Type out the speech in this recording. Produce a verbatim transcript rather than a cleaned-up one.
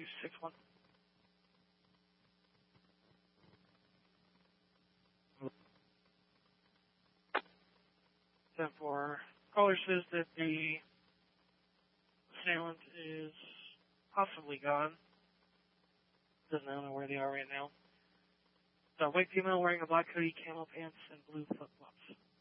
two six one. ten four. Caller says that the assailant is possibly gone. Doesn't know where they are right now. The white female wearing a black hoodie, camel pants, and blue flip-flops.